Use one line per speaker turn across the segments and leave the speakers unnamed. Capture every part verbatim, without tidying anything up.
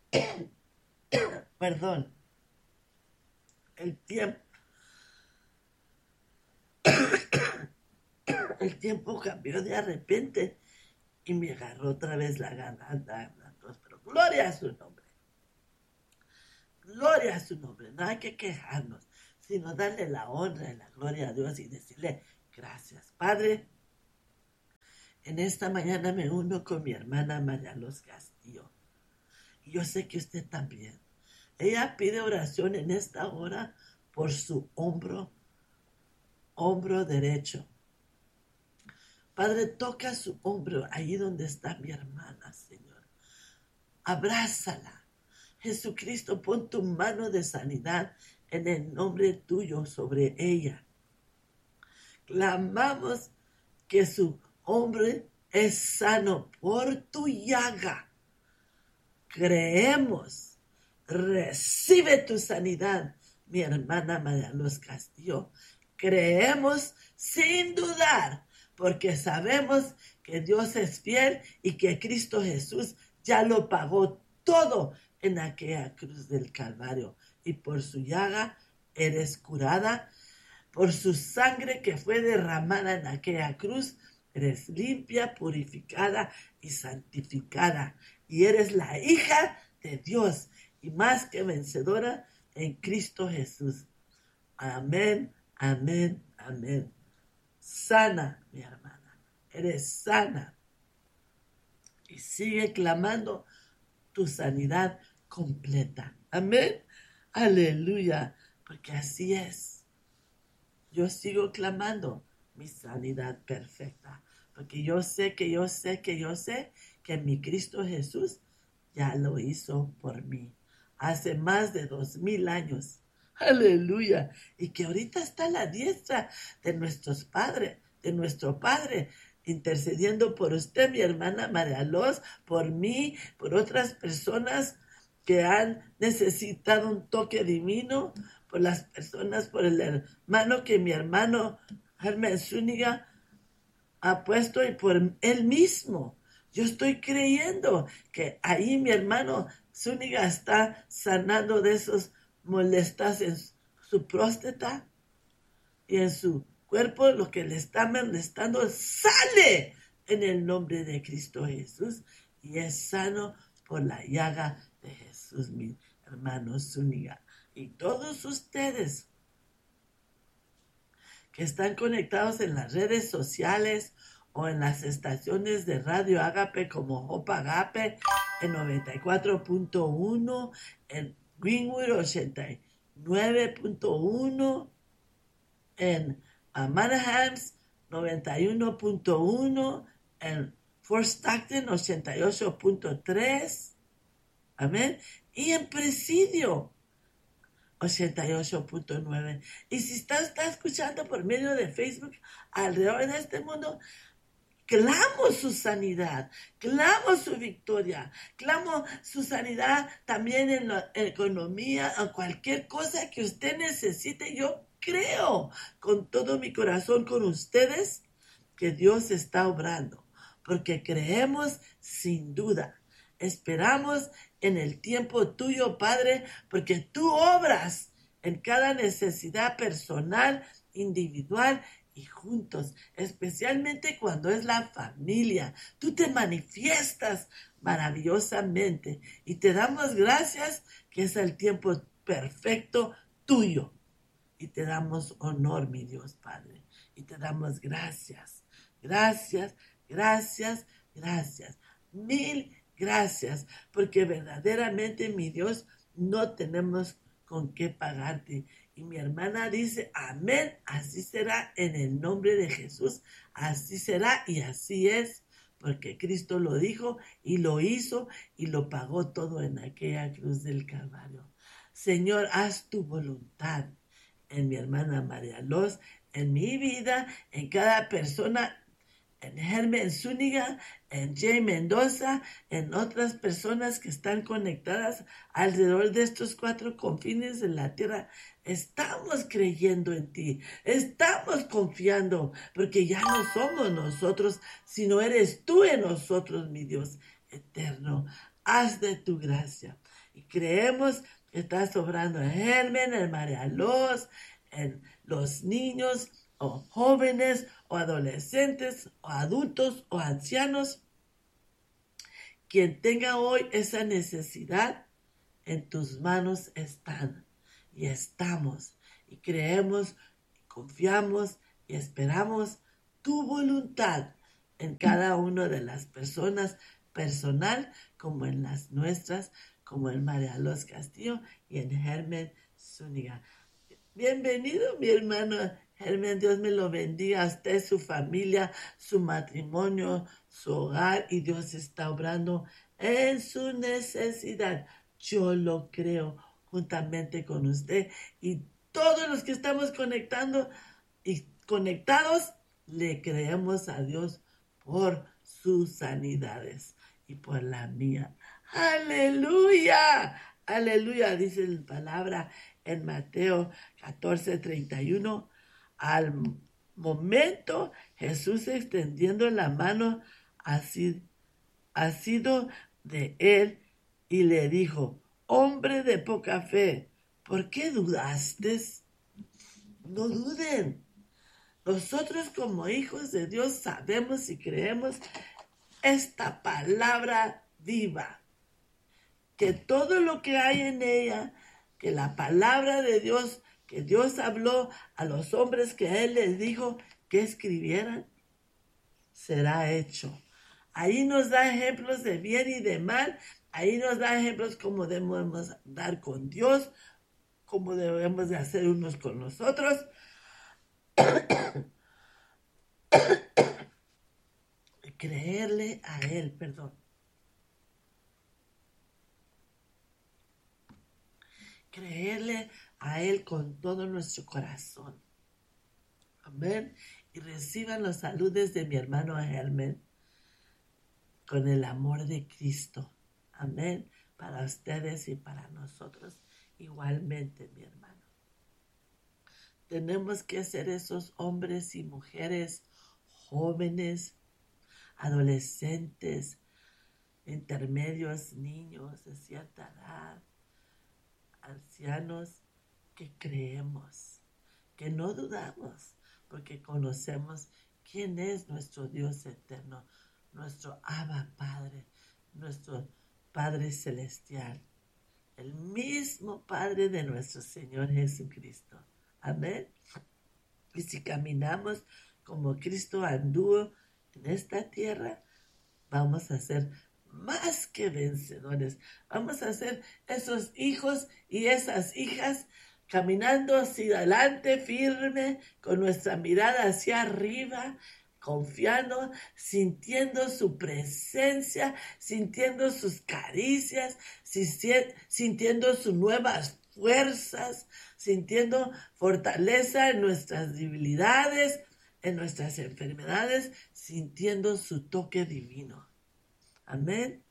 Perdón, el tiempo, el tiempo cambió de repente y me agarró otra vez la garganta. Pero gloria a su nombre, gloria a su nombre. No hay que quejarnos, sino darle la honra y la gloria a Dios y decirle gracias. Padre, en esta mañana me uno con mi hermana María Los Castillo. Y yo sé que usted también. Ella pide oración en esta hora por su hombro, hombro derecho. Padre, toca su hombro ahí donde está mi hermana, Señor. Abrázala. Jesucristo, pon tu mano de sanidad en el nombre tuyo sobre ella. Clamamos que su hombro es sano por tu llaga. Creemos. Recibe tu sanidad, mi hermana María Luz Castillo. Creemos sin dudar, porque sabemos que Dios es fiel y que Cristo Jesús ya lo pagó todo en aquella cruz del Calvario. Y por su llaga eres curada, por su sangre que fue derramada en aquella cruz, eres limpia, purificada y santificada. Y eres la hija de Dios y más que vencedora en Cristo Jesús. Amén, amén, amén. Sana, mi hermana, eres sana. Y sigue clamando tu sanidad completa. Amén, aleluya, porque así es. Yo sigo clamando mi sanidad perfecta, porque yo sé que yo sé que yo sé que mi Cristo Jesús ya lo hizo por mí. Hace más de dos mil años. Aleluya. Y que ahorita está a la diestra de nuestros padres, de nuestro Padre, intercediendo por usted, mi hermana María Los, por mí, por otras personas que han necesitado un toque divino, por las personas, por el hermano que mi hermano Jaime Zúñiga ha puesto y por él mismo. Yo estoy creyendo que ahí mi hermano Zúñiga está sanando de esos molestas en su próstata y en su cuerpo. Lo que le está molestando sale en el nombre de Cristo Jesús y es sano por la llaga de Jesús, mi hermano Zúñiga. Y todos ustedes que están conectados en las redes sociales o en las estaciones de Radio Agape como Hope Agape en noventa y cuatro punto uno, en Greenwood ochenta y nueve punto uno, en uh, Manahams noventa y uno punto uno, en Fort Stockton ochenta y ocho punto tres, amén, y en Presidio ochenta y ocho punto nueve. Y si está, está escuchando por medio de Facebook alrededor de este mundo, clamo su sanidad, clamo su victoria, clamo su sanidad también en la economía, en cualquier cosa que usted necesite. Yo creo con todo mi corazón con ustedes que Dios está obrando, porque creemos sin duda. Esperamos en el tiempo tuyo, Padre, porque tú obras en cada necesidad personal, individual y juntos, especialmente cuando es la familia. Tú te manifiestas maravillosamente y te damos gracias que es el tiempo perfecto tuyo. Y te damos honor, mi Dios Padre, y te damos gracias, gracias, gracias, gracias, mil gracias, porque verdaderamente, mi Dios, no tenemos con qué pagarte. Y mi hermana dice, amén, así será en el nombre de Jesús, así será y así es, porque Cristo lo dijo y lo hizo y lo pagó todo en aquella cruz del Calvario. Señor, haz tu voluntad en mi hermana María Los, en mi vida, en cada persona, en Germán Zúñiga, en Jay Mendoza, en otras personas que están conectadas alrededor de estos cuatro confines de la tierra. Estamos creyendo en ti, estamos confiando, porque ya no somos nosotros, sino eres tú en nosotros, mi Dios eterno. Haz de tu gracia Y creemos que estás obrando en Germen, en María Los, en los niños o jóvenes o adolescentes o adultos o ancianos. Quien tenga hoy esa necesidad, en tus manos están y estamos y creemos, y confiamos y esperamos tu voluntad en cada una de las personas, personal como en las nuestras, como en María Los Castillo y en Germen Zúñiga. Bienvenido, mi hermano Germen, Dios me lo bendiga a usted, su familia, su matrimonio, su hogar, y Dios está obrando en su necesidad. Yo lo creo juntamente con usted y todos los que estamos conectando y conectados, le creemos a Dios por sus sanidades y por la mía. ¡Aleluya! Aleluya, dice la palabra en Mateo catorce, treinta y uno. Al momento, Jesús extendiendo la mano así, asido de él y le dijo: hombre de poca fe, ¿por qué dudaste? No duden. Nosotros como hijos de Dios sabemos y creemos esta palabra viva, que todo lo que hay en ella, que la palabra de Dios, que Dios habló a los hombres que Él les dijo que escribieran, será hecho. Ahí nos da ejemplos de bien y de mal, ahí nos da ejemplos cómo debemos dar con Dios, cómo debemos de hacer unos con nosotros. Creerle a Él, perdón. Creerle a Él con todo nuestro corazón. Amén. Y reciban los saludos de mi hermano Germen con el amor de Cristo. Amén. Para ustedes y para nosotros igualmente, mi hermano. Tenemos que ser esos hombres y mujeres jóvenes, adolescentes, intermedios, niños de cierta edad, ancianos, que creemos, que no dudamos, porque conocemos quién es nuestro Dios eterno, nuestro Abba Padre, nuestro Padre Celestial, el mismo Padre de nuestro Señor Jesucristo. Amén. Y si caminamos como Cristo anduvo en esta tierra, vamos a ser más que vencedores. Vamos a ser esos hijos y esas hijas caminando hacia adelante firme, con nuestra mirada hacia arriba, confiando, sintiendo su presencia, sintiendo sus caricias, sintiendo sus nuevas fuerzas, sintiendo fortaleza en nuestras debilidades, en nuestras enfermedades, sintiendo su toque divino. Amén.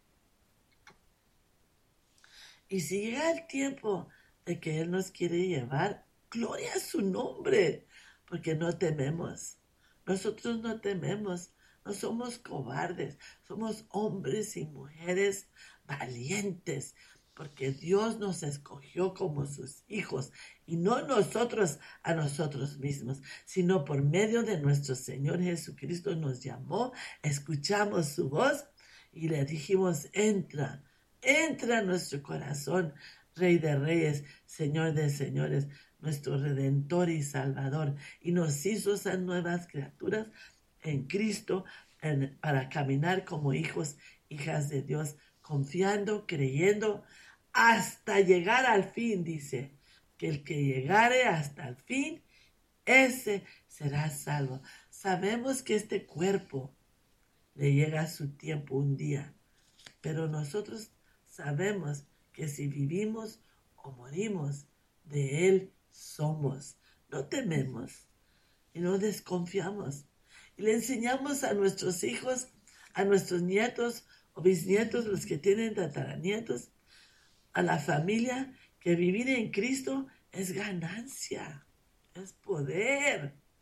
Y si llega el tiempo de que Él nos quiere llevar, gloria a su nombre, porque no tememos. Nosotros no tememos, no somos cobardes, somos hombres y mujeres valientes, porque Dios nos escogió como sus hijos, y no nosotros a nosotros mismos, sino por medio de nuestro Señor Jesucristo nos llamó, escuchamos su voz y le dijimos: entra, entra a nuestro corazón, Rey de Reyes, Señor de Señores, nuestro Redentor y Salvador, y nos hizo esas nuevas criaturas en Cristo en, para caminar como hijos, hijas de Dios, confiando, creyendo, hasta llegar al fin. Dice que el que llegare hasta el fin, ese será salvo. Sabemos que este cuerpo le llega a su tiempo un día, pero nosotros sabemos que si vivimos o morimos, de Él somos. No tememos y no desconfiamos. Y le enseñamos a nuestros hijos, a nuestros nietos o bisnietos, los que tienen tataranietos, a la familia, que vivir en Cristo es ganancia, es poder.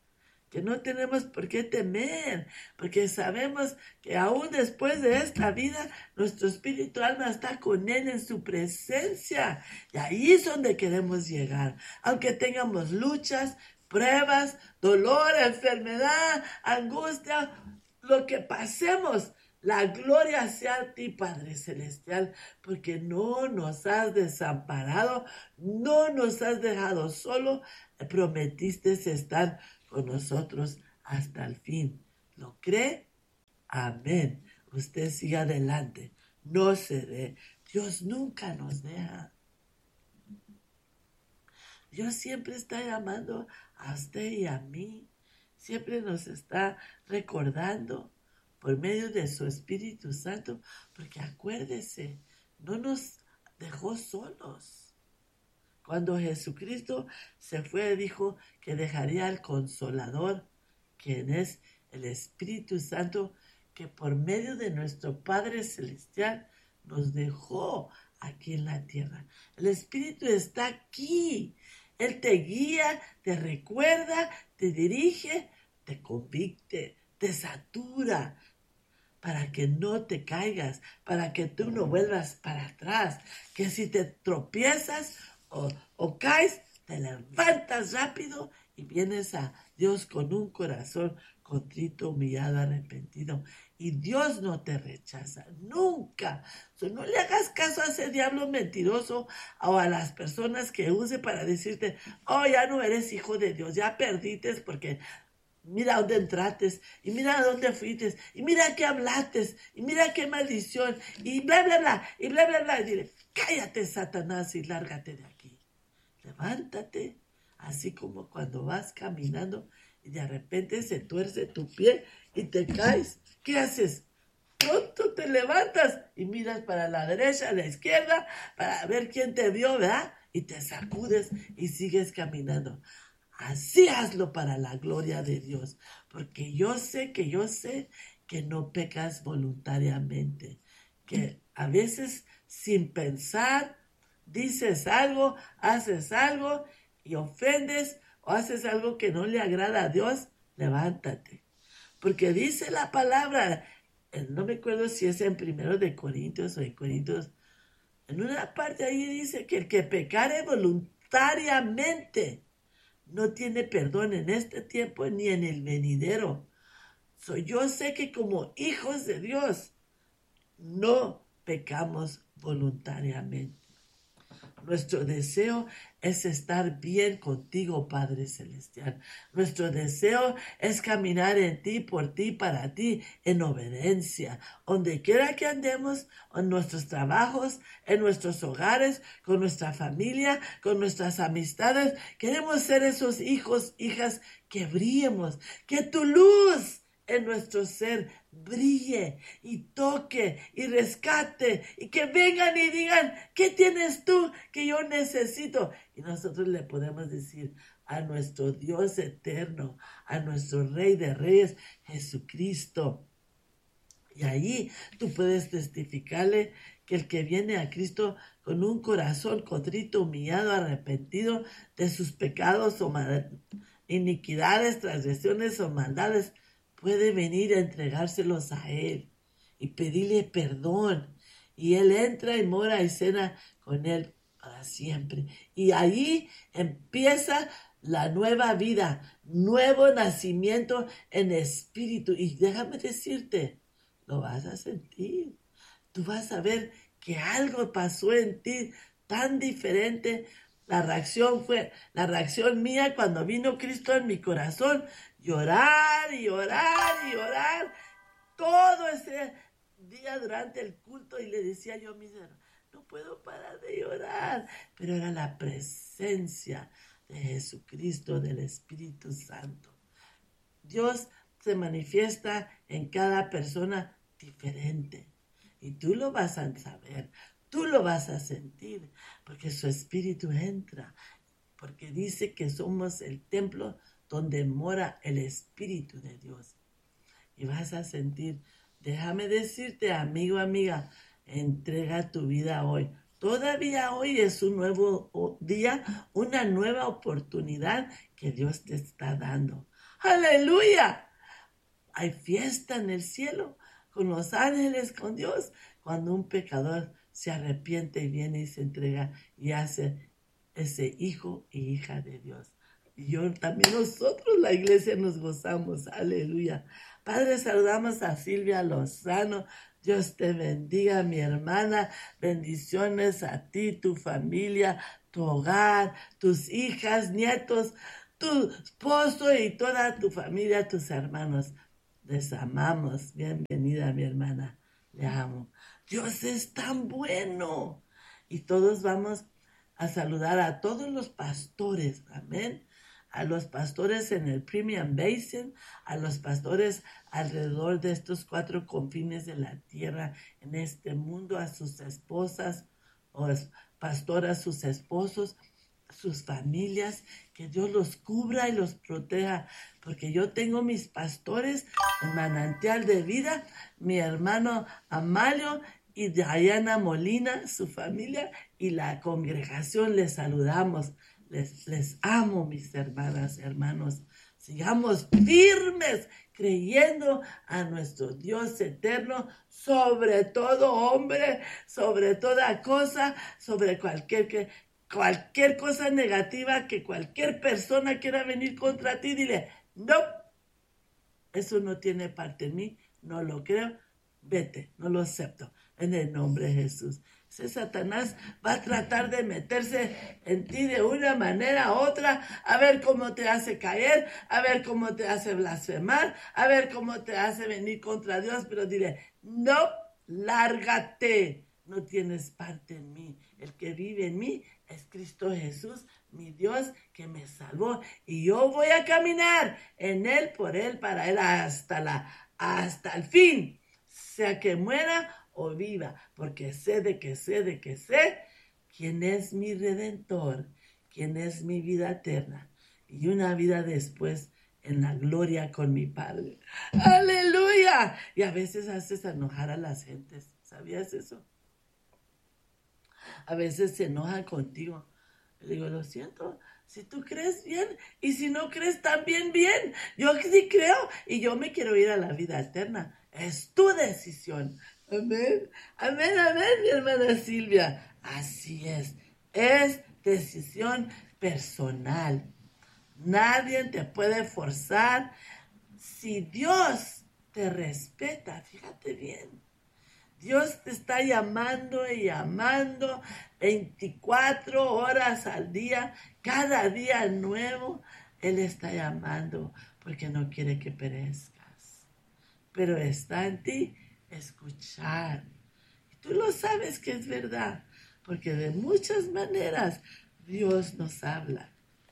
que no tenemos por qué temer, porque sabemos que aún después de esta vida, nuestro espíritu alma está con Él en su presencia. Y ahí es donde queremos llegar. Aunque tengamos luchas, pruebas, dolor, enfermedad, angustia, lo que pasemos, la gloria sea a ti, Padre Celestial, porque no nos has desamparado, no nos has dejado solo, prometiste estar con nosotros hasta el fin. ¿Lo cree? Amén. Usted siga adelante, no se dé. Dios nunca nos deja. Dios siempre está llamando a usted y a mí. Siempre nos está recordando por medio de su Espíritu Santo, porque acuérdese, no nos dejó solos. Cuando Jesucristo se fue, dijo que dejaría al Consolador, quien es el Espíritu Santo, que por medio de nuestro Padre Celestial nos dejó aquí en la tierra. El Espíritu está aquí. Él te guía, te recuerda, te dirige, te convicte, te satura, para que no te caigas, para que tú no vuelvas para atrás, que si te tropiezas o, o caes, te levantas rápido y vienes a Dios con un corazón contrito, humillado, arrepentido. Y Dios no te rechaza, nunca. So, no le hagas caso a ese diablo mentiroso o a las personas que use para decirte, oh, ya no eres hijo de Dios, ya perdiste porque mira dónde entraste, y mira dónde fuiste, y mira qué hablaste, y mira qué maldición, y bla, bla, bla, y bla, bla, bla. Y dile, cállate, Satanás, y lárgate de aquí. Levántate, así como cuando vas caminando y de repente se tuerce tu pie y te caes. ¿Qué haces? Pronto te levantas y miras para la derecha, a la izquierda, para ver quién te vio, ¿verdad? Y te sacudes y sigues caminando. Así hazlo para la gloria de Dios, porque yo sé que yo sé que no pecas voluntariamente, que a veces sin pensar dices algo, haces algo y ofendes o haces algo que no le agrada a Dios. Levántate, porque dice la palabra, no me acuerdo si es en Primero de Corintios o en Corintios, en una parte ahí dice que el que pecare voluntariamente no tiene perdón en este tiempo ni en el venidero. So, yo sé que como hijos de Dios no pecamos voluntariamente. Nuestro deseo es estar bien contigo, Padre Celestial. Nuestro deseo es caminar en ti, por ti, para ti, en obediencia. Donde quiera que andemos, en nuestros trabajos, en nuestros hogares, con nuestra familia, con nuestras amistades, queremos ser esos hijos, hijas que brillemos, que tu luz en nuestro ser brille y toque y rescate y que vengan y digan, ¿qué tienes tú que yo necesito? Y nosotros le podemos decir a nuestro Dios eterno, a nuestro Rey de Reyes, Jesucristo. Y ahí tú puedes testificarle que el que viene a Cristo con un corazón contrito, humillado, arrepentido de sus pecados o iniquidades, transgresiones o maldades, puede venir a entregárselos a Él y pedirle perdón. Y Él entra y mora y cena con Él para siempre. Y ahí empieza la nueva vida, nuevo nacimiento en espíritu. Y déjame decirte, lo vas a sentir. Tú vas a ver que algo pasó en ti tan diferente. La reacción fue, la reacción mía cuando vino Cristo en mi corazón, llorar y orar y orar todo ese día durante el culto, y le decía yo a mis hermanos, no puedo parar de llorar, pero era la presencia de Jesucristo, del Espíritu Santo. Dios se manifiesta en cada persona diferente y tú lo vas a saber, tú lo vas a sentir, porque su Espíritu entra, porque dice que somos el templo donde mora el Espíritu de Dios. Y vas a sentir, déjame decirte, amigo, amiga, entrega tu vida hoy. Todavía hoy es un nuevo día, una nueva oportunidad que Dios te está dando. Aleluya. Hay fiesta en el cielo con los ángeles, con Dios, cuando un pecador se arrepiente y viene y se entrega y hace ese hijo y hija de Dios. Y yo también, nosotros, la iglesia, nos gozamos. Aleluya. Padre, saludamos a Silvia Lozano. Dios te bendiga, mi hermana. Bendiciones a ti, tu familia, tu hogar, tus hijas, nietos, tu esposo y toda tu familia, tus hermanos. Les amamos. Bienvenida, mi hermana. Le amo. Dios es tan bueno. Y todos vamos a saludar a todos los pastores. Amén. A los pastores en el Permian Basin, a los pastores alrededor de estos cuatro confines de la tierra, en este mundo, a sus esposas, o pastoras, sus esposos, sus familias, que Dios los cubra y los proteja, porque yo tengo mis pastores en Manantial de Vida, mi hermano Amalio y Diana Molina, su familia y la congregación, les saludamos. Les, les amo, mis hermanas, hermanos. Sigamos firmes, creyendo a nuestro Dios eterno, sobre todo hombre, sobre toda cosa, sobre cualquier, que, cualquier cosa negativa que cualquier persona quiera venir contra ti. Dile, no, eso no tiene parte en mí, no lo creo, vete, no lo acepto, en el nombre de Jesús. Ese Satanás va a tratar de meterse en ti de una manera u otra, a ver cómo te hace caer, a ver cómo te hace blasfemar, a ver cómo te hace venir contra Dios, pero dile, no, lárgate, no tienes parte en mí. El que vive en mí es Cristo Jesús, mi Dios que me salvó, y yo voy a caminar en él, por él, para él, hasta la, hasta el fin, sea que muera o viva, porque sé de que sé de que sé quién es mi Redentor, quién es mi vida eterna y una vida después en la gloria con mi Padre. ¡Aleluya! Y a veces haces enojar a las gentes. ¿Sabías eso? A veces se enojan contigo. Le digo, lo siento, si tú crees bien y si no crees también bien. Yo sí creo y yo me quiero ir a la vida eterna. Es tu decisión. Amén, amén, amén, mi hermana Silvia. Así es, es decisión personal. Nadie te puede forzar. Si Dios te respeta, fíjate bien, Dios te está llamando y llamando veinticuatro horas al día, cada día nuevo. Él está llamando porque no quiere que perezcas. Pero está en ti escuchar. Y tú lo sabes que es verdad, porque de muchas maneras Dios nos habla.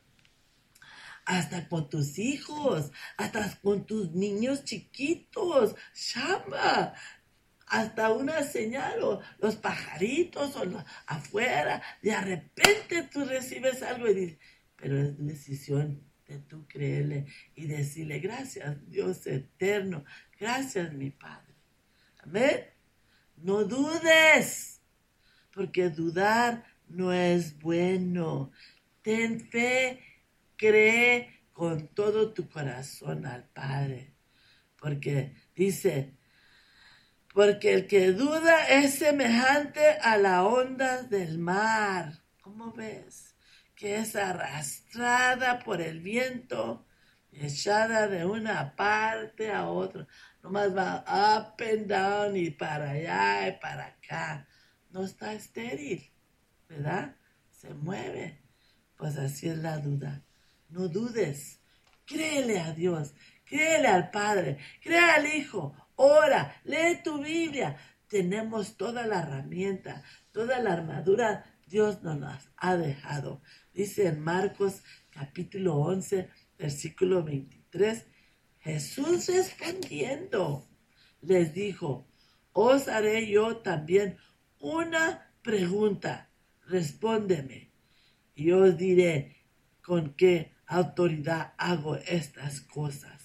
Hasta con tus hijos, hasta con tus niños chiquitos. Llama. Hasta una señal, o los pajaritos, o los, afuera, de repente tú recibes algo y dices, pero es decisión de tú creerle y decirle, gracias Dios eterno, gracias mi Padre. Amén. No dudes, porque dudar no es bueno. Ten fe, cree con todo tu corazón al Padre, porque dice, porque el que duda es semejante a la onda del mar. ¿Cómo ves? Que es arrastrada por el viento, echada de una parte a otra. Nomás va up and down y para allá y para acá. No está estéril, ¿verdad? Se mueve. Pues así es la duda. No dudes. Créele a Dios. Créele al Padre. Créele al Hijo. Ora, lee tu Biblia. Tenemos toda la herramienta, toda la armadura. Dios nos las ha dejado. Dice en Marcos capítulo once, versículo veintitrés, Jesús respondiendo les dijo, os haré yo también una pregunta. Respóndeme y yo os diré con qué autoridad hago estas cosas.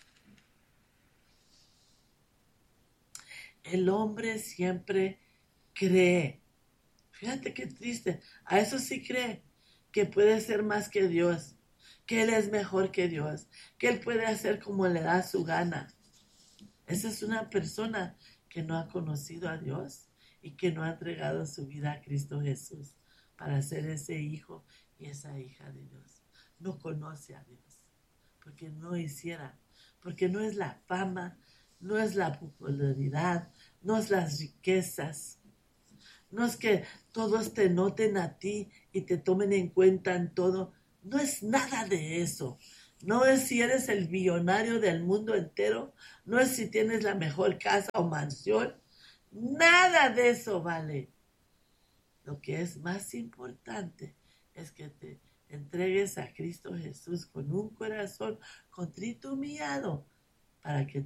El hombre siempre cree. Fíjate qué triste. A eso sí cree que puede ser más que Dios, que Él es mejor que Dios, que Él puede hacer como le da su gana. Esa es una persona que no ha conocido a Dios y que no ha entregado su vida a Cristo Jesús para ser ese hijo y esa hija de Dios. No conoce a Dios, porque no hiciera, porque no es la fama, no es la popularidad, no es las riquezas, no es que todos te noten a ti y te tomen en cuenta en todo. No es nada de eso. No es si eres el millonario del mundo entero. No es si tienes la mejor casa o mansión. Nada de eso vale. Lo que es más importante es que te entregues a Cristo Jesús con un corazón contrito y humillado para que